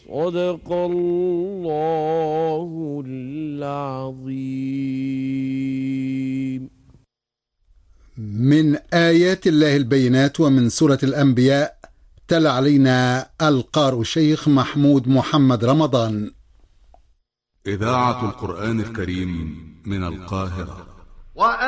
صدق الله العظيم. من آيات الله البينات ومن سورة الأنبياء تلا علينا القارئ الشيخ محمود محمد رمضان. إذاعة القرآن الكريم من القاهرة.